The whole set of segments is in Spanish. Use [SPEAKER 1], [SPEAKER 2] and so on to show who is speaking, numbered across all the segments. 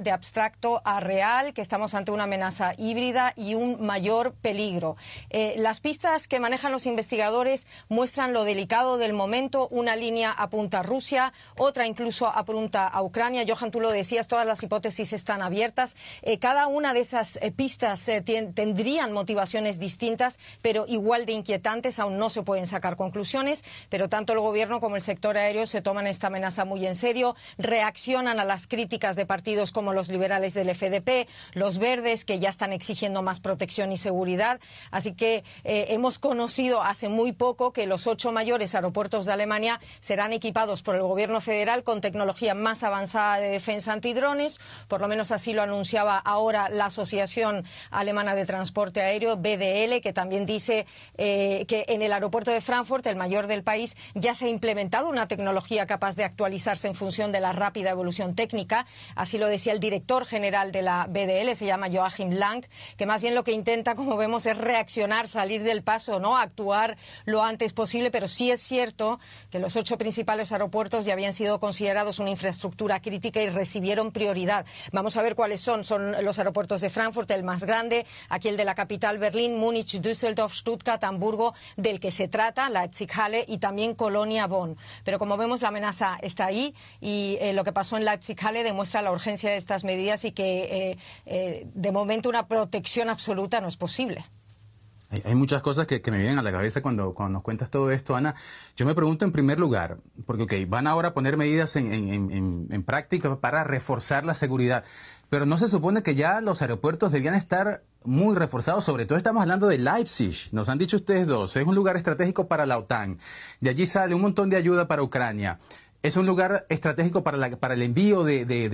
[SPEAKER 1] de abstracto a real, que estamos ante una amenaza híbrida y un mayor peligro. Las pistas que manejan los investigadores muestran lo delicado del momento. Una línea apunta a Rusia, otra incluso apunta a Ucrania. Johan, tú lo decías, todas las hipótesis están abiertas. Cada una de esas pistas tendrían motivaciones distintas, pero igual de inquietantes. Aún no se pueden sacar conclusiones, pero tanto el gobierno como el sector aéreo se toman esta amenaza muy en serio, reaccionan a las críticas de partidos como los liberales del FDP, los verdes, que ya están exigiendo más protección y seguridad. Así que hemos conocido hace muy poco que los 8 mayores aeropuertos de Alemania serán equipados por el gobierno federal con tecnología más avanzada de defensa antidrones. Por lo menos así lo anunciaba ahora la Asociación Alemana de Transporte Aéreo, BDL, que también dice que en el aeropuerto de Frankfurt, el mayor del país, ya se ha implementado una tecnología capaz de actualizarse en función de la rápida evolución técnica. Así lo decía el director general de la BDL, se llama Joachim Lang, que más bien lo que intenta, como vemos, es reaccionar, salir del paso, ¿no? Actuar lo antes posible, pero sí es cierto que los 8 principales aeropuertos ya habían sido considerados una infraestructura crítica y recibieron prioridad. Vamos a ver cuáles son. Son los aeropuertos de Frankfurt, el más grande, aquí el de la capital Berlín, Múnich, Düsseldorf, Stuttgart, Hamburgo, del que se trata, Leipzig-Halle y también Colonia-Bonn. Pero como vemos, la amenaza está ahí y lo que pasó en Leipzig-Halle demuestra la urgencia de estas medidas y que de momento una protección absoluta no es posible.
[SPEAKER 2] Hay muchas cosas que me vienen a la cabeza cuando nos cuentas todo esto, Ana. Yo me pregunto en primer lugar, porque van ahora a poner medidas en práctica para reforzar la seguridad, pero ¿no se supone que ya los aeropuertos debían estar muy reforzados? Sobre todo estamos hablando de Leipzig, nos han dicho ustedes dos, es un lugar estratégico para la OTAN, de allí sale un montón de ayuda para Ucrania. Es un lugar estratégico para el envío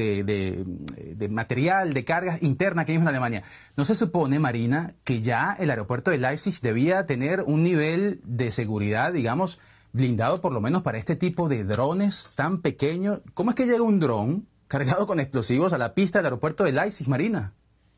[SPEAKER 2] de material, de cargas internas que hay en Alemania. ¿No se supone, Marina, que ya el aeropuerto de Leipzig debía tener un nivel de seguridad, digamos, blindado por lo menos para este tipo de drones tan pequeños? ¿Cómo es que llega un dron cargado con explosivos a la pista del aeropuerto de Leipzig, Marina?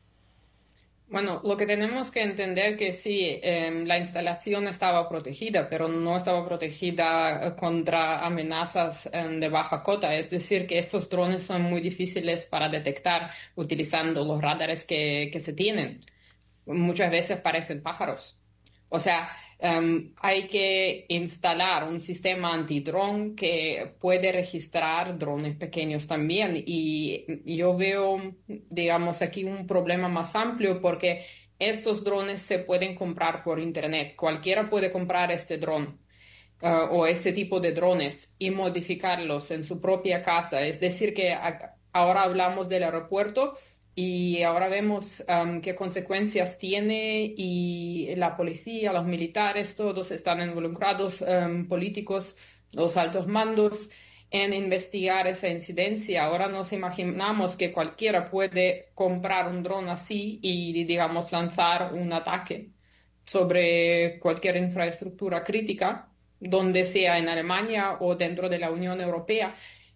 [SPEAKER 3] Bueno, lo que tenemos que entender que sí, la instalación estaba protegida, pero no estaba protegida contra amenazas de baja cota. Es decir, que estos drones son muy difíciles para detectar utilizando los radares que se tienen. Muchas veces parecen pájaros. O sea, hay que instalar un sistema antidrón que puede registrar drones pequeños también. Y yo veo, digamos, aquí un problema más amplio porque estos drones se pueden comprar por internet. Cualquiera puede comprar este dron. O este tipo de drones y modificarlos en su propia casa. Es decir, que ahora hablamos del aeropuerto y ahora vemos qué consecuencias tiene y la policía, los militares, todos están involucrados, políticos, los altos mandos, en investigar esa incidencia. Ahora nos imaginamos que cualquiera puede comprar un dron así y, digamos, lanzar un ataque sobre cualquier infraestructura crítica, donde sea en Alemania o dentro de la Unión Europea.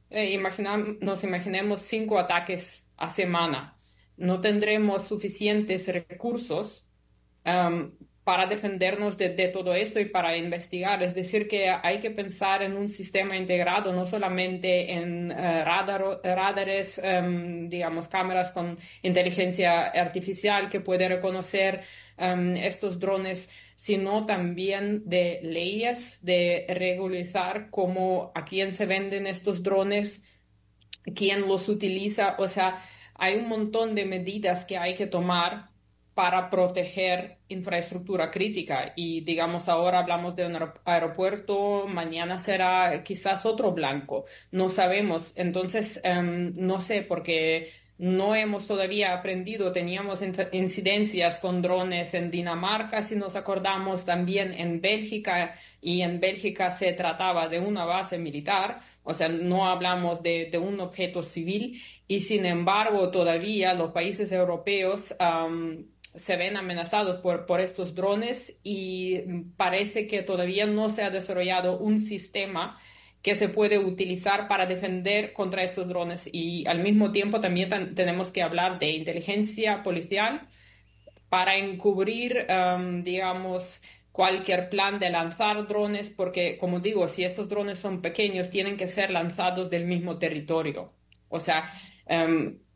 [SPEAKER 3] Nos imaginemos 5 ataques a semana. No tendremos suficientes recursos para defendernos de todo esto y para investigar. Es decir, que hay que pensar en un sistema integrado, no solamente en radares, digamos, cámaras con inteligencia artificial que puede reconocer estos drones, sino también de leyes, de regularizar cómo, a quién se venden estos drones, quién los utiliza. O sea, hay un montón de medidas que hay que tomar para proteger infraestructura crítica. Y digamos, ahora hablamos de un aeropuerto, mañana será quizás otro blanco. No sabemos. Entonces, no sé, porque no hemos todavía aprendido. Teníamos incidencias con drones en Dinamarca, si nos acordamos, también en Bélgica, y en Bélgica se trataba de una base militar. O sea, no hablamos de un objeto civil, y sin embargo todavía los países europeos se ven amenazados por estos drones, y parece que todavía no se ha desarrollado un sistema que se puede utilizar para defender contra estos drones. Y al mismo tiempo también tenemos que hablar de inteligencia policial para encubrir, digamos, cualquier plan de lanzar drones, porque, como digo, si estos drones son pequeños, tienen que ser lanzados del mismo territorio. O sea,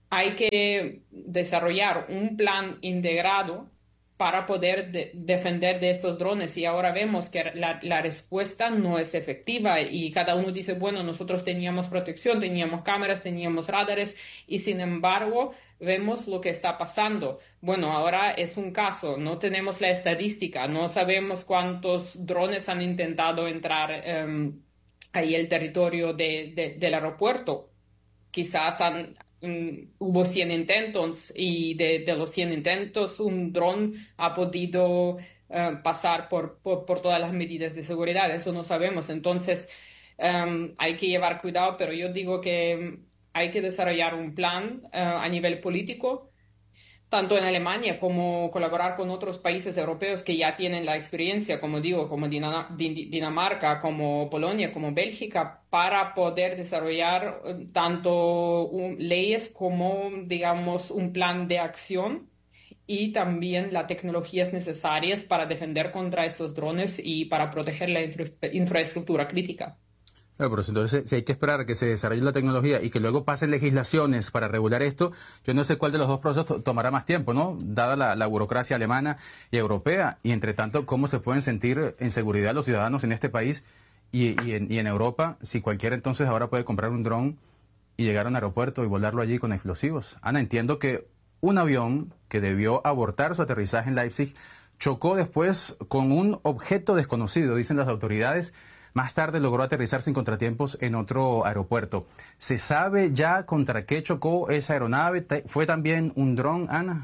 [SPEAKER 3] hay que desarrollar un plan integrado para poder defender de estos drones. Y ahora vemos que la respuesta no es efectiva y cada uno dice, bueno, nosotros teníamos protección, teníamos cámaras, teníamos radares y sin embargo vemos lo que está pasando. Bueno, ahora es un caso, no tenemos la estadística, no sabemos cuántos drones han intentado entrar ahí el territorio del aeropuerto. Quizás hubo 100 intentos y de los 100 intentos un dron ha podido pasar por todas las medidas de seguridad. Eso no sabemos. Entonces, hay que llevar cuidado, pero yo digo que hay que desarrollar un plan a nivel político tanto en Alemania como colaborar con otros países europeos que ya tienen la experiencia, como digo, como Dinamarca, como Polonia, como Bélgica, para poder desarrollar tanto leyes como, digamos, un plan de acción y también las tecnologías necesarias para defender contra estos drones y para proteger la infraestructura crítica.
[SPEAKER 2] Claro, pero entonces si hay que esperar a que se desarrolle la tecnología y que luego pasen legislaciones para regular esto, yo no sé cuál de los dos procesos tomará más tiempo, ¿no? Dada la burocracia alemana y europea. Y entre tanto, ¿cómo se pueden sentir en seguridad los ciudadanos en este país y en Europa si cualquiera entonces ahora puede comprar un dron y llegar a un aeropuerto y volarlo allí con explosivos? Ana, entiendo que un avión que debió abortar su aterrizaje en Leipzig chocó después con un objeto desconocido, dicen las autoridades. Más tarde logró aterrizar sin contratiempos en otro aeropuerto. ¿Se sabe ya contra qué chocó esa aeronave? ¿Fue también un dron, Ana?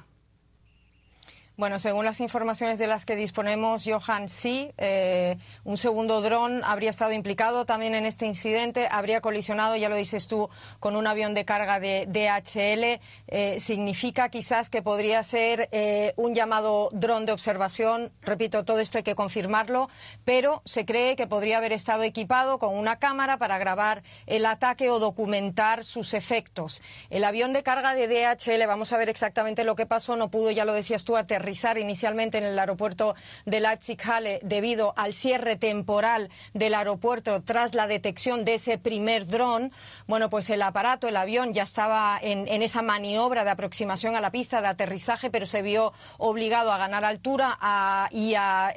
[SPEAKER 1] Bueno, según las informaciones de las que disponemos, Johan, sí, un segundo dron habría estado implicado también en este incidente, habría colisionado, ya lo dices tú, con un avión de carga de DHL. Significa quizás que podría ser un llamado dron de observación. Repito, todo esto hay que confirmarlo, pero se cree que podría haber estado equipado con una cámara para grabar el ataque o documentar sus efectos. El avión de carga de DHL, vamos a ver exactamente lo que pasó, no pudo, ya lo decías tú, aterrizar inicialmente en el aeropuerto de Leipzig-Halle debido al cierre temporal del aeropuerto tras la detección de ese primer dron. Bueno, pues el aparato, el avión ya estaba en esa maniobra de aproximación a la pista de aterrizaje, pero se vio obligado a ganar altura y a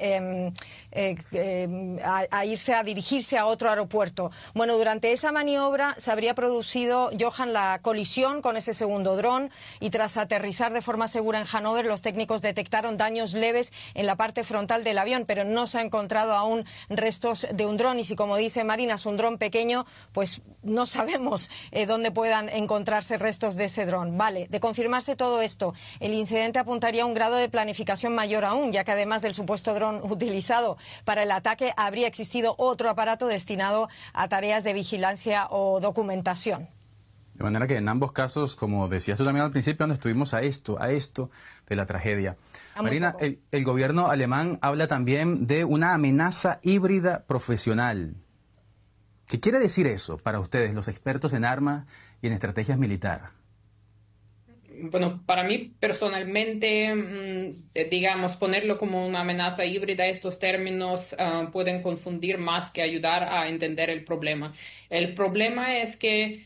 [SPEAKER 1] irse a dirigirse a otro aeropuerto. Bueno, durante esa maniobra se habría producido, Johan, la colisión con ese segundo dron y tras aterrizar de forma segura en Hannover, los técnicos detectaron daños leves en la parte frontal del avión, pero no se ha encontrado aún restos de un dron y si, como dice Marina, es un dron pequeño, pues no sabemos dónde puedan encontrarse restos de ese dron. Vale, de confirmarse todo esto, el incidente apuntaría a un grado de planificación mayor aún, ya que además del supuesto dron utilizado para el ataque, habría existido otro aparato destinado a tareas de vigilancia o documentación.
[SPEAKER 2] De manera que en ambos casos, como decías tú también al principio, donde estuvimos a esto de la tragedia. Marina, el gobierno alemán habla también de una amenaza híbrida profesional. ¿Qué quiere decir eso para ustedes, los expertos en armas y en estrategias militares?
[SPEAKER 3] Bueno, para mí personalmente, digamos, ponerlo como una amenaza híbrida, estos términos pueden confundir más que ayudar a entender el problema. El problema es que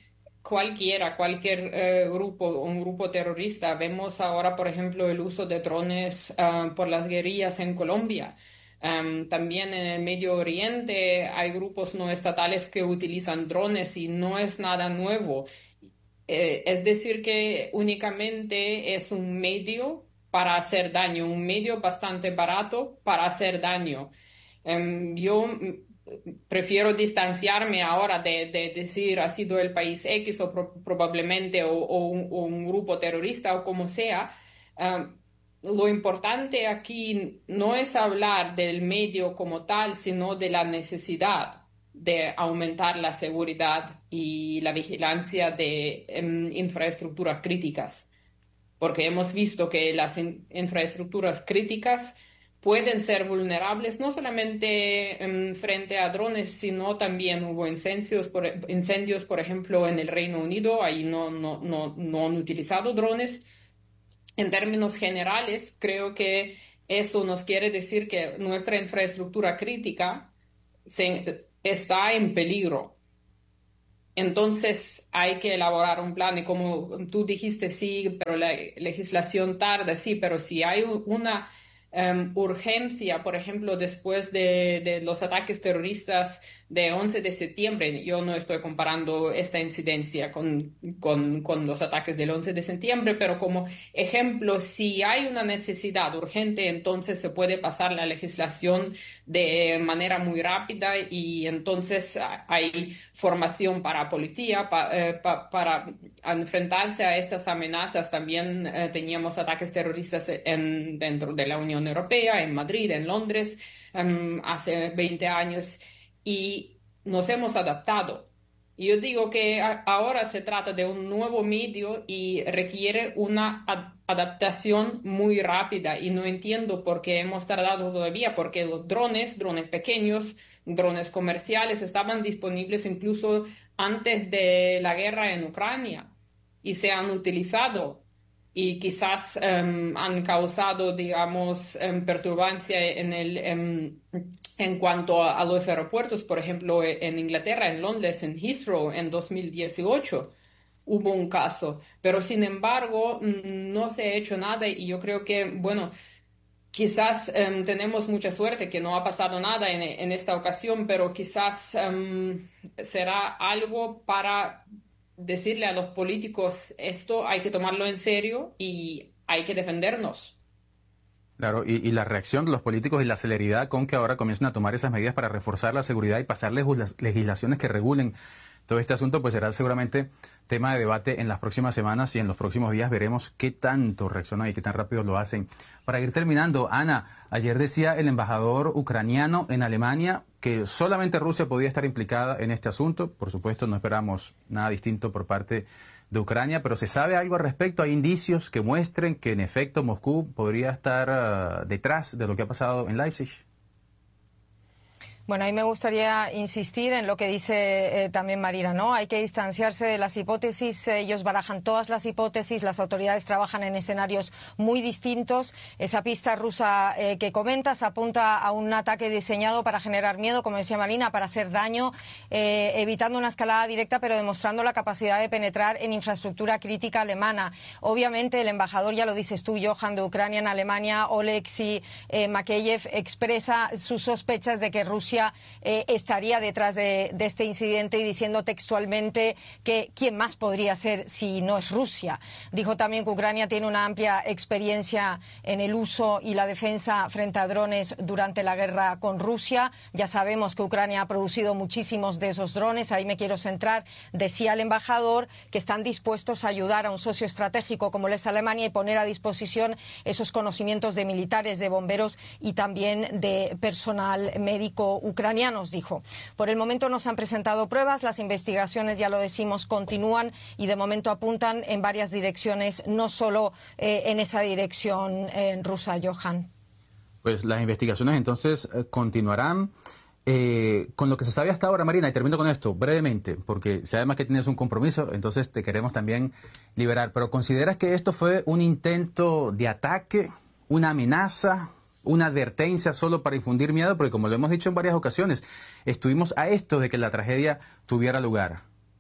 [SPEAKER 3] cualquier un grupo terrorista, vemos ahora, por ejemplo, el uso de drones por las guerrillas en Colombia. También en el Medio Oriente hay grupos no estatales que utilizan drones y no es nada nuevo. Es decir, que únicamente es un medio para hacer daño, un medio bastante barato para hacer daño. Yo prefiero distanciarme ahora de decir ha sido el país X o probablemente o un grupo terrorista o como sea. Lo importante aquí no es hablar del medio como tal, sino de la necesidad de aumentar la seguridad y la vigilancia de infraestructuras críticas, porque hemos visto que las infraestructuras críticas pueden ser vulnerables no solamente frente a drones, sino también hubo incendios, por ejemplo, en el Reino Unido, ahí no han utilizado drones. En términos generales, creo que eso nos quiere decir que nuestra infraestructura crítica está en peligro. entonces hay que elaborar un plan y como tú dijiste, sí, pero la legislación tarda, sí, pero si hay una urgencia, por ejemplo, después de los ataques terroristas de 11 de septiembre, yo no estoy comparando esta incidencia con los ataques del 11 de septiembre, pero como ejemplo, si hay una necesidad urgente, entonces se puede pasar la legislación de manera muy rápida y entonces hay formación para policía para enfrentarse a estas amenazas. También teníamos ataques terroristas dentro de la Unión Europea, en Madrid, en Londres, hace 20 años y nos hemos adaptado. Y yo digo que ahora se trata de un nuevo medio y requiere una adaptación muy rápida y no entiendo por qué hemos tardado todavía, porque los drones pequeños, drones comerciales estaban disponibles incluso antes de la guerra en Ucrania y se han utilizado y quizás han causado, digamos, perturbancia en cuanto a los aeropuertos. Por ejemplo, en Inglaterra, en Londres, en Heathrow, en 2018 hubo un caso, pero sin embargo no se ha hecho nada y yo creo que, bueno, quizás tenemos mucha suerte que no ha pasado nada en esta ocasión, pero quizás será algo para decirle a los políticos, esto hay que tomarlo en serio y hay que defendernos.
[SPEAKER 2] Claro, y la reacción de los políticos y la celeridad con que ahora comienzan a tomar esas medidas para reforzar la seguridad y pasar legislaciones que regulen todo este asunto, pues será seguramente tema de debate en las próximas semanas y en los próximos días veremos qué tanto reaccionan y qué tan rápido lo hacen. Para ir terminando, Ana, ayer decía el embajador ucraniano en Alemania que solamente Rusia podía estar implicada en este asunto. Por supuesto, no esperamos nada distinto por parte de Ucrania, pero ¿se sabe algo al respecto? ¿Hay indicios que muestren que en efecto Moscú podría estar detrás de lo que ha pasado en Leipzig?
[SPEAKER 1] Bueno, ahí me gustaría insistir en lo que dice también Marina, ¿no? Hay que distanciarse de las hipótesis. Ellos barajan todas las hipótesis. Las autoridades trabajan en escenarios muy distintos. Esa pista rusa que comentas apunta a un ataque diseñado para generar miedo, como decía Marina, para hacer daño, evitando una escalada directa, pero demostrando la capacidad de penetrar en infraestructura crítica alemana. Obviamente, el embajador, ya lo dices tú, Johan, de Ucrania en Alemania, Oleksiy Makeyev, expresa sus sospechas de que Rusia estaría detrás de este incidente y diciendo textualmente que quién más podría ser si no es Rusia. Dijo también que Ucrania tiene una amplia experiencia en el uso y la defensa frente a drones durante la guerra con Rusia. Ya sabemos que Ucrania ha producido muchísimos de esos drones. Ahí me quiero centrar. Decía el embajador que están dispuestos a ayudar a un socio estratégico como es Alemania y poner a disposición esos conocimientos de militares, de bomberos y también de personal médico ucranianos, dijo. Por el momento no se han presentado pruebas, las investigaciones, ya lo decimos, continúan y de momento apuntan en varias direcciones, no solo en esa dirección rusa, Johan.
[SPEAKER 2] Pues las investigaciones entonces continuarán. Con lo que se sabe hasta ahora, Marina, y termino con esto brevemente, porque si además que tienes un compromiso, entonces te queremos también liberar, pero ¿consideras que esto fue un intento de ataque, una amenaza, una advertencia solo para infundir miedo? Porque como lo hemos dicho en varias ocasiones, estuvimos a esto de que la tragedia tuviera lugar.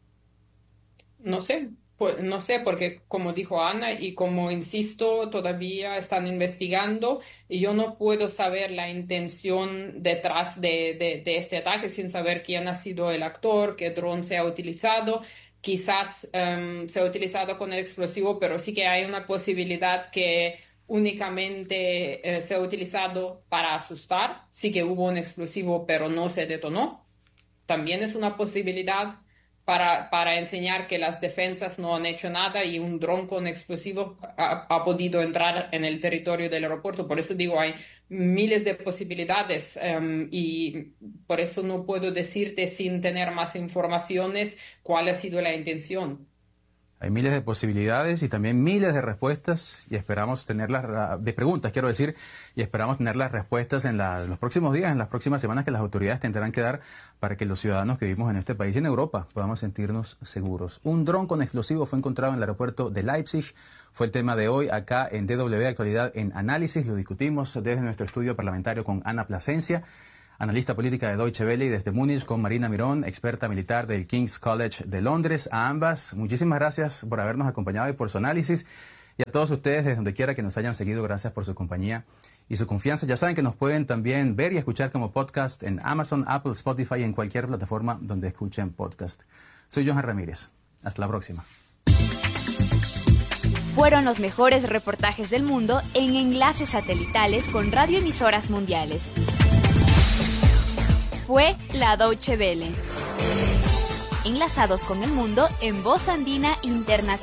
[SPEAKER 3] No sé, pues, no sé, porque como dijo Ana y como insisto, todavía están investigando y yo no puedo saber la intención detrás de este ataque sin saber quién ha sido el actor, qué dron se ha utilizado. Quizás se ha utilizado con el explosivo, pero sí que hay una posibilidad que únicamente se ha utilizado para asustar. Sí que hubo un explosivo, pero no se detonó. También es una posibilidad para enseñar que las defensas no han hecho nada y un dron con explosivo ha podido entrar en el territorio del aeropuerto. Por eso digo, hay miles de posibilidades y por eso no puedo decirte sin tener más informaciones cuál ha sido la intención.
[SPEAKER 2] Hay miles de posibilidades y también miles de respuestas y esperamos tenerlas, de preguntas quiero decir, y esperamos tener las respuestas en los próximos días, en las próximas semanas que las autoridades tendrán que dar para que los ciudadanos que vivimos en este país y en Europa podamos sentirnos seguros. Un dron con explosivo fue encontrado en el aeropuerto de Leipzig. Fue el tema de hoy acá en DW Actualidad en Análisis. Lo discutimos desde nuestro estudio parlamentario con Ana Plasencia. analista política de Deutsche Welle, y desde Múnich con Marina Mirón, experta militar del King's College de Londres. A ambas, muchísimas gracias por habernos acompañado y por su análisis. Y a todos ustedes, desde donde quiera que nos hayan seguido, gracias por su compañía y su confianza. Ya saben que nos pueden también ver y escuchar como podcast en Amazon, Apple, Spotify y en cualquier plataforma donde escuchen podcast. Soy Johan Ramírez. Hasta la próxima.
[SPEAKER 4] Fueron los mejores reportajes del mundo en enlaces satelitales con radioemisoras mundiales. Fue la Deutsche Welle. Enlazados con el mundo en Voz Andina Internacional.